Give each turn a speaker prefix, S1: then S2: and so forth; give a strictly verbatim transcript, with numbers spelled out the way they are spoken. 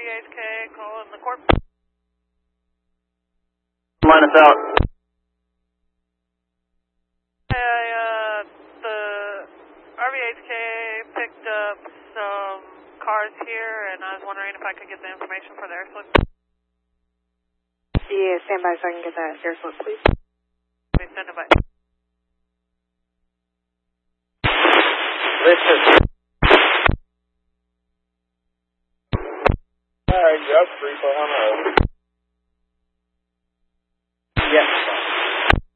S1: H K calling the corp.
S2: Line us out.
S1: Hey, uh, the R V H K picked up some cars here, and I was wondering if I could get the information for the air slip.
S3: Yeah, stand by so I can get that air slip, please.
S1: Please stand by.
S2: Listen. Alright, Jeff, three four one zero.